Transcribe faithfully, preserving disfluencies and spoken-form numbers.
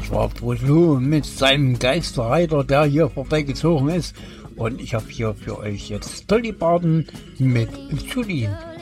Das war Frodo mit seinem Geisterreiter, der hier vorbeigezogen ist. Und ich habe hier für euch jetzt Dolly Parton mit Julien.